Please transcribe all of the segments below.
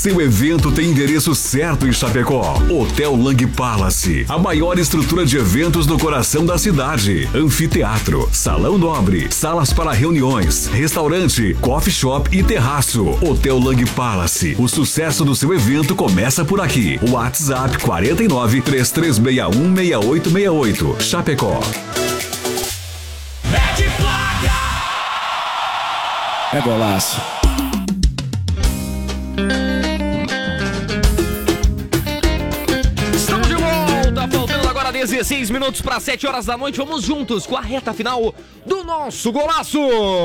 Seu evento tem endereço certo em Chapecó. Hotel Lang Palace, a maior estrutura de eventos no coração da cidade. Anfiteatro, salão nobre, salas para reuniões, restaurante, coffee shop e terraço. Hotel Lang Palace. O sucesso do seu evento começa por aqui. WhatsApp 49 3361 6868. Chapecó. Mete placa! É golaço. Estamos de volta, faltando agora 16 minutos para 7 horas da noite. Vamos juntos com a reta final do nosso golaço.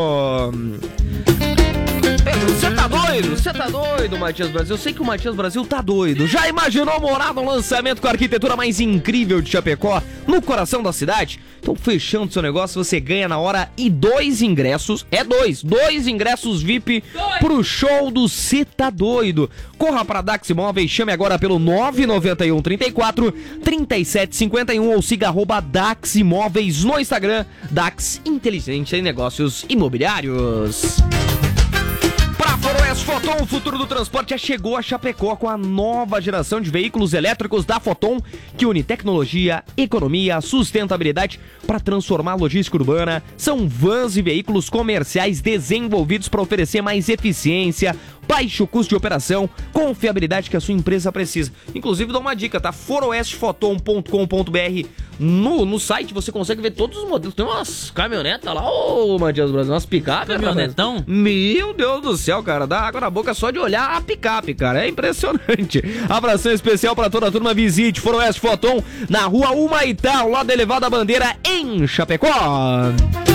Pedro, você tá doido? Você tá doido, Matias Brasil? Eu sei que o Matias Brasil tá doido. Já imaginou morar num lançamento com a arquitetura mais incrível de Chapecó, no coração da cidade? Então, fechando seu negócio, você ganha na hora e 2 ingressos. Dois ingressos VIP pro show do Cê Tá Doido. Corra pra Dax Imóveis, chame agora pelo 991 34 37 51 ou siga @Dax Imóveis no Instagram. Dax Inteligente em Negócios Imobiliários. Foroeste Foton, o futuro do transporte já chegou a Chapecó com a nova geração de veículos elétricos da Foton, que une tecnologia, economia, sustentabilidade para transformar a logística urbana. São vans e veículos comerciais desenvolvidos para oferecer mais eficiência, baixo custo de operação, confiabilidade que a sua empresa precisa. Inclusive, dá uma dica, tá? foroestfoton.com.br. No site você consegue ver todos os modelos. Tem umas caminhonetas lá, ô Matias Brasil, umas picapes. Caminhonetão? Meu Deus do céu, cara, dá água na boca só de olhar a picape, cara, é impressionante. Abração especial pra toda a turma, visite Foroeste Foton na rua Humaitá, ao lado da Elevada Bandeira, em Chapecó.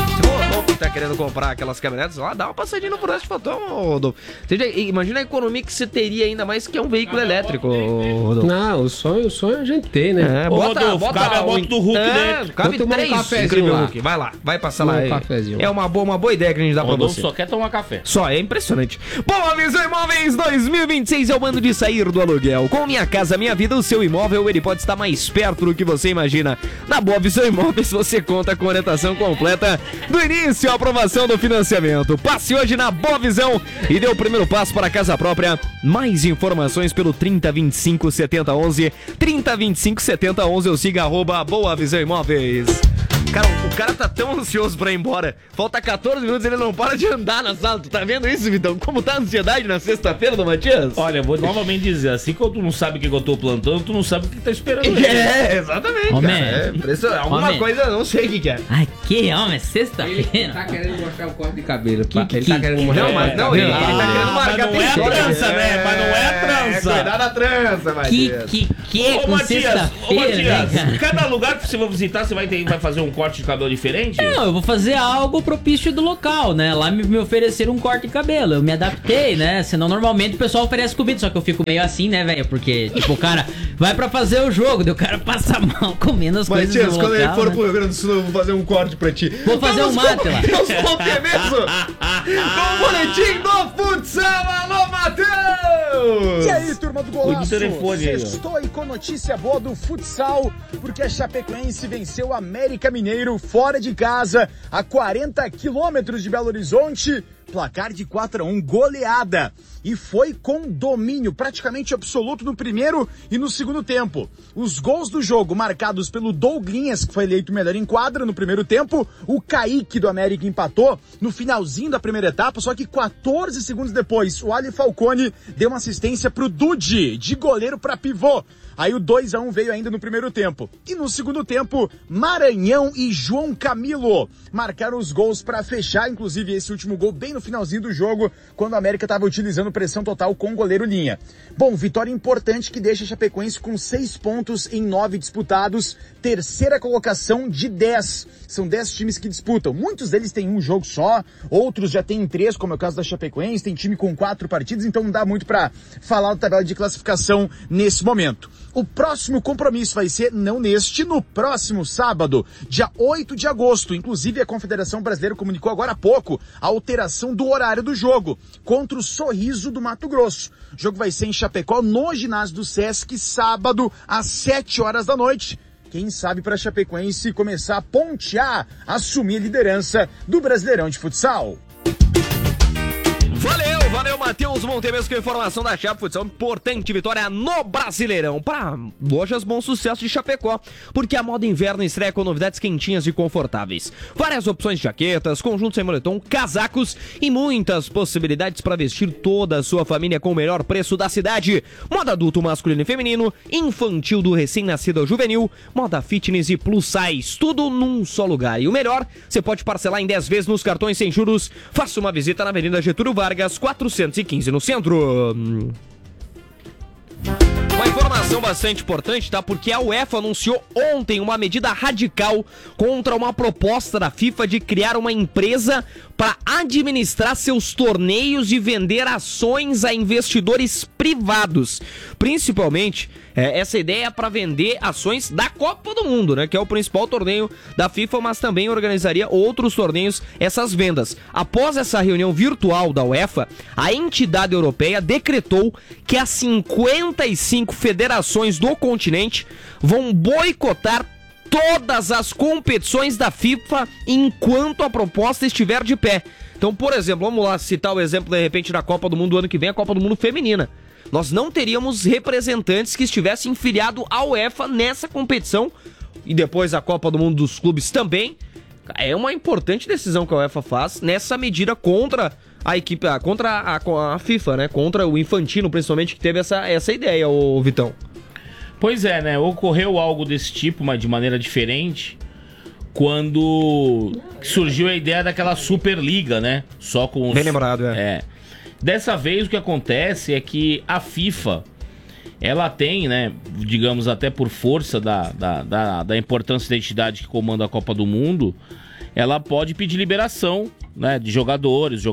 Que tá querendo comprar aquelas caminhonetas lá, dá uma passadinha no Foroeste Foton, Rodolfo. Imagina a economia que você teria, ainda mais que é um veículo elétrico, Rodolfo. Não, o sonho é a gente ter, né? Bota cabe a moto do Hulk dentro. Cabe tomar 3 um cafezinho lá. Hulk. Vai lá, vai passar lá. Um cafezinho. É uma boa ideia que a gente dá pra você. Só quer tomar café. Só, é impressionante. Boa Visão Imóveis 2026 é o ano de sair do aluguel. Com Minha Casa Minha Vida, o seu imóvel ele pode estar mais perto do que você imagina. Na Boa Visão Imóveis você conta com orientação completa do início à aprovação do financiamento. Passe hoje na Boa Visão e dê o primeiro passo para a casa própria. Mais informações pelo 3025 7011, 3025 7011 ou siga @Boa Visão Imóveis. Cara, o cara tá tão ansioso pra ir embora. Falta 14 minutos e ele não para de andar na sala. Tu tá vendo isso, Vitão? Como tá a ansiedade na sexta-feira do Matias? Olha, vou novamente dizer, assim que tu não sabe o que eu tô plantando, tu não sabe o que tá esperando. Exatamente, homem, cara. É impressionante. Alguma homem. Coisa, não sei o que é. Ai, que homem, sexta-feira. Ele tá querendo mostrar o corte de cabelo. Ele Que- tá querendo mostrar. Não, mas não, ele tá querendo marcar mas não é território. trança, né? Mas não é trança. Cuidado da trança, Matias. Que Ô, com Matias, sexta-feira, né, cara? cada lugar que você vai visitar, você vai fazer um corte de cabelo diferente? Não, eu vou fazer algo propício do local, né? Lá me ofereceram um corte de cabelo, eu me adaptei, né? Senão normalmente o pessoal oferece comida, só que eu fico meio assim, né, velho? Porque, tipo, o cara vai pra fazer o jogo, daí o cara passa mal comendo as coisas do Matias, local, quando ele for né? pro Rio Grande do Sul, eu vou fazer um corte pra ti. Vou fazer um mate lá. Os complementos com o boletim do futsal. Alô, Matheus! E aí, turma do Golaço? Cuide do telefone aí, ó. Estou aí com notícia boa do futsal, porque a Chapecoense venceu o América Mineiro fora de casa, a 40 quilômetros de Belo Horizonte, placar de 4-1, goleada. E foi com domínio praticamente absoluto no primeiro e no segundo tempo. Os gols do jogo marcados pelo Douglinhas, que foi eleito o melhor em quadra no primeiro tempo, o Kaique do América empatou no finalzinho da primeira etapa, só que 14 segundos depois, o Ali Falcone deu uma assistência pro Dudi, de goleiro para pivô. Aí o 2-1 veio ainda no primeiro tempo. E no segundo tempo, Maranhão e João Camilo marcaram os gols para fechar, inclusive esse último gol bem no finalzinho do jogo, quando o América estava utilizando pressão total com o goleiro Linha. Bom, vitória importante que deixa a Chapecoense com 6 pontos em 9 disputados, terceira colocação de 10. São 10 times que disputam. Muitos deles têm um jogo só, outros já têm 3, como é o caso da Chapecoense, tem time com 4 partidas, então não dá muito para falar da tabela de classificação nesse momento. O próximo compromisso vai ser, não neste, no próximo sábado, dia 8 de agosto. Inclusive, a Confederação Brasileira comunicou agora há pouco a alteração do horário do jogo, contra o Sorriso do Mato Grosso. O jogo vai ser em Chapecó, no ginásio do Sesc, sábado, às 7 horas da noite. Quem sabe para a Chapecoense começar a pontear, assumir a liderança do Brasileirão de Futsal. Valeu, Matheus Montemes com informação da Chape Futsal. Importante vitória no Brasileirão para Lojas Bom Sucesso de Chapecó, porque a moda inverno estreia com novidades quentinhas e confortáveis. Várias opções de jaquetas, conjuntos sem moletom, casacos e muitas possibilidades para vestir toda a sua família com o melhor preço da cidade. Moda adulto, masculino e feminino, infantil do recém-nascido ao juvenil, moda fitness e plus size, tudo num só lugar. E o melhor, você pode parcelar em 10 vezes nos cartões sem juros. Faça uma visita na Avenida Getúlio Vargas, 415 no centro. Uma informação bastante importante, tá? Porque a UEFA anunciou ontem uma medida radical contra uma proposta da FIFA de criar uma empresa para administrar seus torneios e vender ações a investidores privados. Principalmente, essa ideia é para vender ações da Copa do Mundo, né? Que é o principal torneio da FIFA, mas também organizaria outros torneios, essas vendas. Após essa reunião virtual da UEFA, a entidade europeia decretou que as 55 federações do continente vão boicotar todas as competições da FIFA enquanto a proposta estiver de pé. Então, por exemplo, vamos lá citar o exemplo, de repente, da Copa do Mundo do ano que vem, a Copa do Mundo feminina. Nós não teríamos representantes que estivessem filiados à UEFA nessa competição, e depois a Copa do Mundo dos clubes também. É uma importante decisão que a UEFA faz nessa medida contra a equipe, contra a FIFA, né? Contra o Infantino, principalmente, que teve essa ideia, ô Vitão. Pois é, né? Ocorreu algo desse tipo, mas de maneira diferente, quando surgiu a ideia daquela Superliga, né? Só com os... Bem lembrado, Dessa vez o que acontece é que a FIFA, ela tem, né, digamos até por força da importância da entidade que comanda a Copa do Mundo, ela pode pedir liberação, né, de jogadores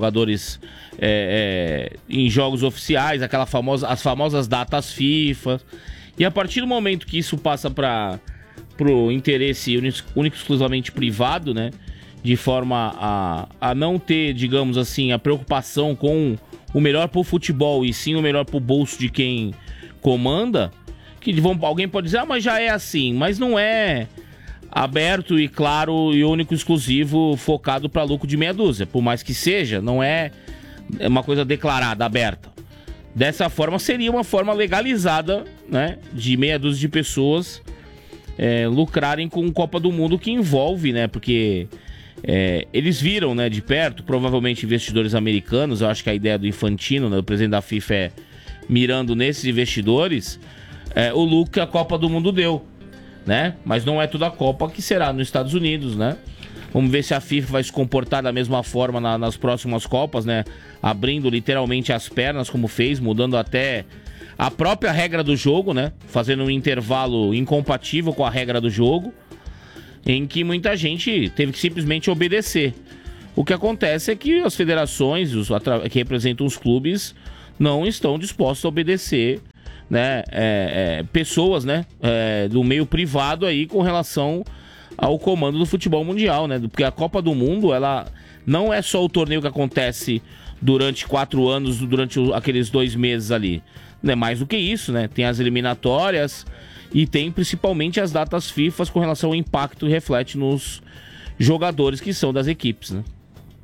em jogos oficiais, as famosas datas FIFA. E a partir do momento que isso passa para o interesse único exclusivamente privado, né, de forma a não ter, digamos assim, a preocupação com o melhor pro futebol e sim o melhor pro bolso de quem comanda, que alguém pode dizer, mas já é assim, mas não é aberto e claro e único exclusivo focado para lucro de meia dúzia, por mais que seja, não é uma coisa declarada, aberta. Dessa forma seria uma forma legalizada, né, de meia dúzia de pessoas lucrarem com Copa do Mundo, que envolve, né, porque eles viram, né, de perto, provavelmente investidores americanos. Eu acho que a ideia do Infantino, né, do presidente da FIFA, é mirando nesses investidores o lucro que a Copa do Mundo deu, né? Mas não é toda a Copa que será nos Estados Unidos, né? Vamos ver se a FIFA vai se comportar da mesma forma nas próximas Copas, né? Abrindo literalmente as pernas, como fez, mudando até a própria regra do jogo, né? Fazendo um intervalo incompatível com a regra do jogo, em que muita gente teve que simplesmente obedecer. O que acontece é que as federações que representam os clubes não estão dispostos a obedecer, né, pessoas, né, do meio privado aí com relação ao comando do futebol mundial, né? Porque a Copa do Mundo, ela não é só o torneio que acontece durante 4 anos, durante aqueles 2 meses ali. Não é mais do que isso, né? Tem as eliminatórias e tem principalmente as datas FIFA com relação ao impacto que reflete nos jogadores que são das equipes, né?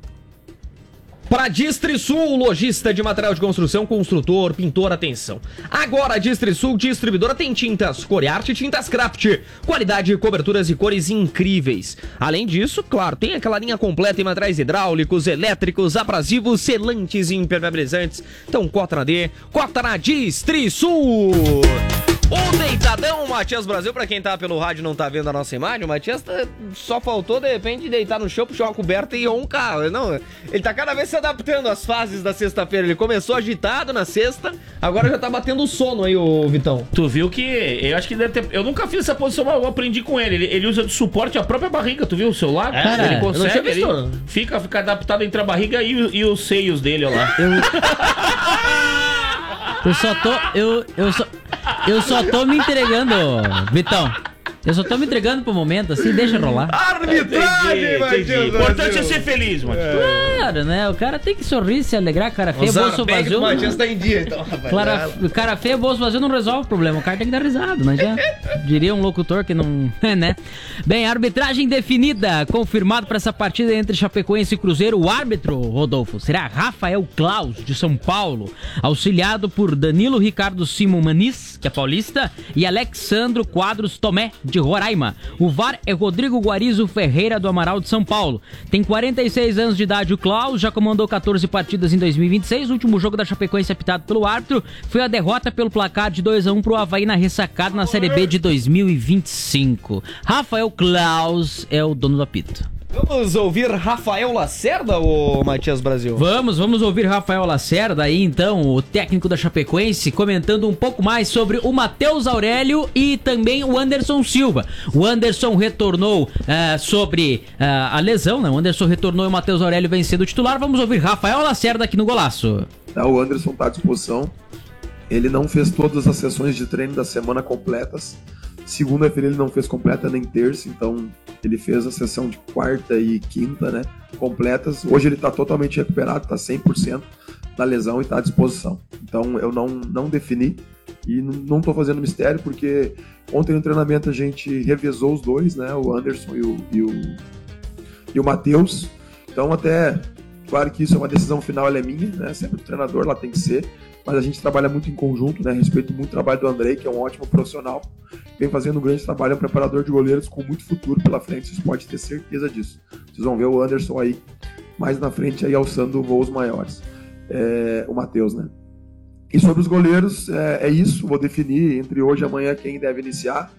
Para Distrisul, lojista de material de construção, construtor, pintor, atenção. Agora a Distrisul distribuidora tem tintas Coriarte e tintas Craft. Qualidade, coberturas e cores incríveis. Além disso, claro, tem aquela linha completa em materiais hidráulicos, elétricos, abrasivos, selantes e impermeabilizantes. Então cota na D, cota na Distrisul. O deitadão, o Matias Brasil, pra quem tá pelo rádio e não tá vendo a nossa imagem, o Matias só faltou, de repente, deitar no chão, puxar uma coberta e roncar. Não, ele tá cada vez se adaptando às fases da sexta-feira. Ele começou agitado na sexta, agora já tá batendo sono aí, ô Vitão. Tu viu que, eu acho que deve ter... Eu nunca fiz essa posição, mas eu aprendi com ele. Ele usa de suporte a própria barriga, tu viu o celular? Cara, ele consegue, eu não tinha fica adaptado entre a barriga e os seios dele, ó lá. Eu só tô me entregando, Vitão. Eu só tô me entregando pro momento, assim, deixa rolar. Arbitragem, Matias! O importante é ser feliz, Matias. Claro, né? O cara tem que sorrir, se alegrar, cara feio, bolso vazio. O Matias tá em dia, então, rapaz. Cara feio, bolso vazio não resolve o problema. O cara tem que dar risada, não adianta. Diria um locutor que não... né? Bem, arbitragem definida. Confirmado pra essa partida entre Chapecoense e Cruzeiro. O árbitro, Rodolfo, será Rafael Klaus, de São Paulo. Auxiliado por Danilo Ricardo Simon Maniz, que é paulista, e Alexandro Quadros Tomé, de Roraima. O VAR é Rodrigo Guarizo Ferreira, do Amaral de São Paulo. Tem 46 anos de idade o Klaus, já comandou 14 partidas em 2026. O último jogo da Chapecoense apitado pelo árbitro foi a derrota pelo placar de 2-1 pro Avaí na ressacada na Série B de 2025. Rafael Klaus é o dono do apito. Vamos ouvir Rafael Lacerda, ou Matias Brasil? Vamos ouvir Rafael Lacerda aí, então, o técnico da Chapecoense, comentando um pouco mais sobre o Matheus Aurélio e também o Anderson Silva. O Anderson retornou sobre a lesão, né? O Anderson retornou e o Matheus Aurélio vem sendo titular. Vamos ouvir Rafael Lacerda aqui no Golaço. O Anderson está à disposição. Ele não fez todas as sessões de treino da semana completas. Segunda-feira ele não fez completa nem terça, então ele fez a sessão de quarta e quinta, né, completas. Hoje ele está totalmente recuperado, está 100% da lesão e está à disposição. Então eu não defini e não estou fazendo mistério, porque ontem no treinamento a gente revezou os dois, né, o Anderson e o Matheus. Então até, claro que isso é uma decisão final, ela é minha, né, sempre o treinador lá tem que ser. Mas a gente trabalha muito em conjunto, né? Respeito muito o trabalho do Andrei, que é um ótimo profissional. Vem fazendo um grande trabalho, é um preparador de goleiros com muito futuro pela frente, vocês podem ter certeza disso. Vocês vão ver o Anderson aí, mais na frente, aí alçando voos maiores. O Matheus, né? E sobre os goleiros, é isso. Vou definir entre hoje e amanhã quem deve iniciar.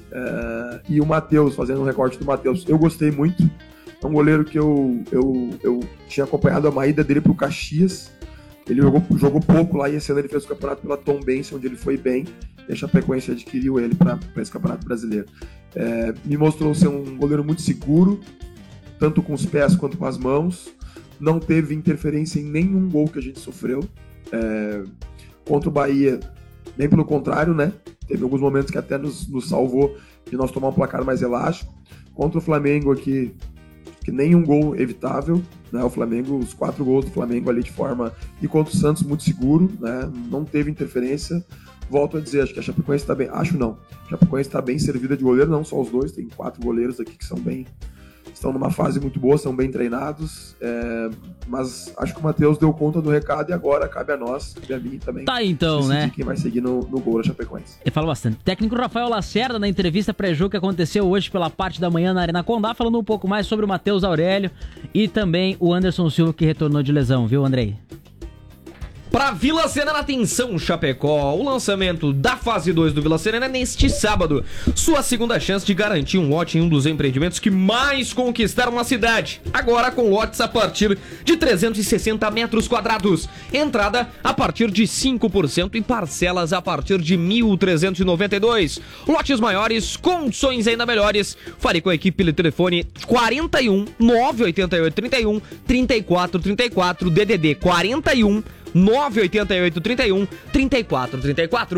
E o Matheus, fazendo um recorte do Matheus, eu gostei muito. É um goleiro que eu tinha acompanhado a ida dele pro Caxias. Ele jogou pouco lá e esse ano ele fez o campeonato pela Tombense, onde ele foi bem, e a Chapecoense adquiriu ele para esse campeonato brasileiro. Me mostrou ser um goleiro muito seguro, tanto com os pés quanto com as mãos. Não teve interferência em nenhum gol que a gente sofreu. Contra o Bahia, bem pelo contrário, né? Teve alguns momentos que até nos salvou de nós tomar um placar mais elástico. Contra o Flamengo aqui, que nenhum gol evitável, né? O Flamengo, os 4 gols do Flamengo ali de forma... E contra o Santos, muito seguro, né? Não teve interferência. Volto a dizer, acho que a Chapecoense está bem... Acho não. A Chapecoense está bem servida de goleiro, não só os dois. Tem 4 goleiros aqui que estão numa fase muito boa, são bem treinados. Mas acho que o Matheus deu conta do recado e agora cabe a nós, cabe a mim também. Tá, então, né? Quem vai seguir no gol da Chapecoense. Ele fala bastante. Técnico Rafael Lacerda, na entrevista pré-jogo que aconteceu hoje pela parte da manhã na Arena Condá, falando um pouco mais sobre o Matheus Aurélio e também o Anderson Silva, que retornou de lesão, viu, Andrei? Pra Vila Serena, atenção, Chapecó. O lançamento da fase 2 do Vila Serena é neste sábado. Sua segunda chance de garantir um lote em um dos empreendimentos que mais conquistaram a cidade. Agora com lotes a partir de 360 metros quadrados. Entrada a partir de 5% e parcelas a partir de 1.392. Lotes maiores, condições ainda melhores. Fale com a equipe pelo telefone 41 988 31 34 34 DDD 41 988 31 34 34.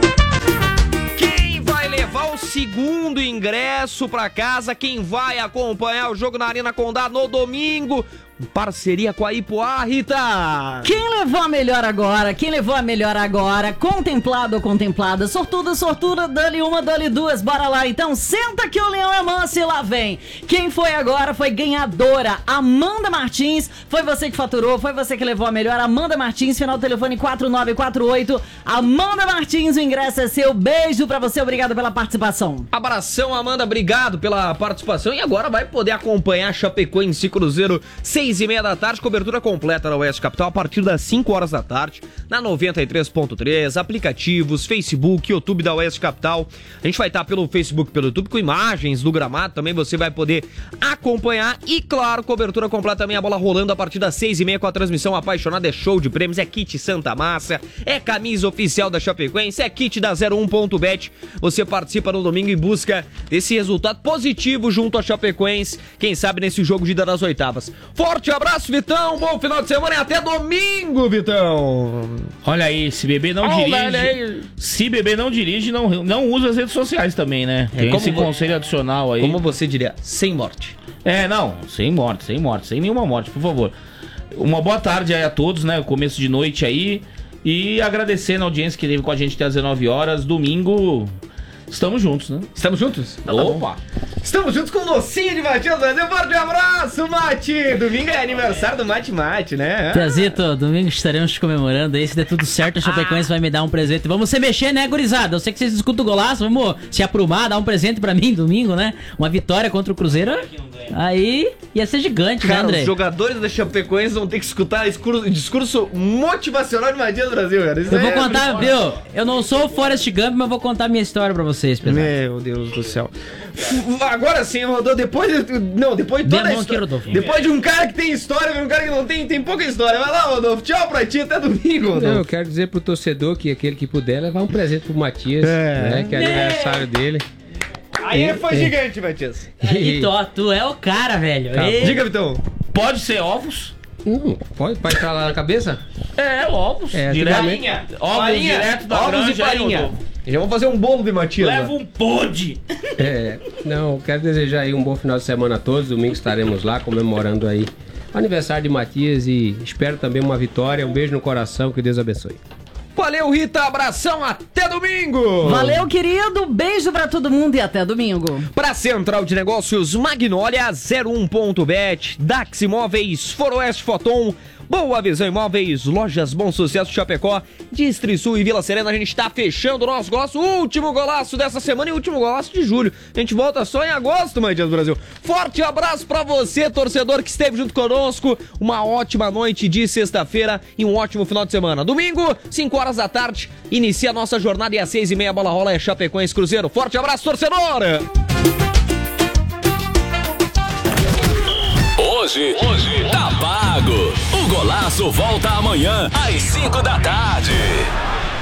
Quem vai levar o segundo ingresso pra casa? Quem vai acompanhar o jogo na Arena Condá no domingo? Parceria com a Ipoá, Rita! Quem levou a melhor agora? Contemplado ou contemplada? Sortudo, sortuda, dá-lhe uma, dá-lhe duas. Bora lá, então. Senta que o leão é manso e lá vem. Quem foi agora foi ganhadora, Amanda Martins. Foi você que faturou, foi você que levou a melhor. Amanda Martins, final do telefone 4948. Amanda Martins, o ingresso é seu. Beijo pra você, obrigado pela participação. Abração, Amanda, obrigado pela participação. E agora vai poder acompanhar Chapecoense e Cruzeiro 6h30 da tarde, cobertura completa na Oeste Capital a partir das 5 horas da tarde, na 93.3, aplicativos, Facebook, YouTube da Oeste Capital. A gente vai estar pelo Facebook, pelo YouTube, com imagens do gramado, também você vai poder acompanhar. E claro, cobertura completa também, a bola rolando a partir das 6h30 com a transmissão apaixonada, é show de prêmios, é kit Santa Massa, é camisa oficial da Chapecoense, é kit da 01.bet. Você participa no domingo e busca esse resultado positivo junto à Chapecoense, quem sabe nesse jogo de ida das oitavas. Forte Forte abraço, Vitão. Bom final de semana e até domingo, Vitão. Olha aí, se beber não dirige. Se beber não dirige, não usa as redes sociais também, né? Tem esse conselho adicional aí. Como você diria, sem morte. Sem morte, sem nenhuma morte, por favor. Uma boa tarde aí a todos, né? Começo de noite aí. E agradecendo a audiência que teve com a gente até às 19 horas. Domingo, estamos juntos, né? Estamos juntos? Opa! Estamos juntos com o docinho de Matias Brasil. Forte abraço, Mati! Domingo é aniversário do Mate, né? Piazito, domingo estaremos comemorando aí. Se der tudo certo, a Chapecoense vai me dar um presente. Vamos se mexer, né, gurizada? Eu sei que vocês escutam o golaço. Vamos se aprumar, dar um presente pra mim domingo, né? Uma vitória contra o Cruzeiro. Aí ia ser gigante, cara, né, André? Os jogadores da Chapecoense vão ter que escutar discurso motivacional de Matias Brasil, cara. Eu vou contar, viu? Eu não sou o Forrest Gump, mas vou contar minha história pra vocês, pessoal. Meu Deus do céu. Agora sim, Rodolfo, depois de toda a história. Depois de um cara que tem história, vem um cara que não tem pouca história. Vai lá, Rodolfo. Tchau pra ti, até domingo, Rodolfo. Não, eu quero dizer pro torcedor que aquele que puder levar um presente pro Matias, né? Que é aniversário dele. Aí foi gigante, Matias. Aí, tu é o cara, velho. Diga, Vitão. Pode ser ovos? Pode entrar lá na cabeça? Ovos. Ovos direto da ovos e farinha. Já vamos fazer um bolo de Matias. Leva um pod. Não, quero desejar aí um bom final de semana a todos. Domingo estaremos lá comemorando aí o aniversário de Matias e espero também uma vitória. Um beijo no coração, que Deus abençoe. Valeu, Rita, abração, até domingo! Valeu, querido, beijo pra todo mundo e até domingo. Pra Central de Negócios Magnólia, 01.bet, Dax Imóveis, Foroeste Foton, Boa Visão Imóveis, Lojas Bom Sucesso Chapecó, Distrisul e Vila Serena. A gente tá fechando o nosso golaço, último golaço dessa semana e último golaço de julho. A gente volta só em agosto, Matias Brasil. Forte abraço pra você, torcedor que esteve junto conosco. Uma ótima noite de sexta-feira e um ótimo final de semana. Domingo, 5 horas da tarde, inicia a nossa jornada e às 6h30 a bola rola é Chapecoense Cruzeiro. Forte abraço, torcedor! Hoje tá pago. O Golaço volta amanhã às 5 da tarde.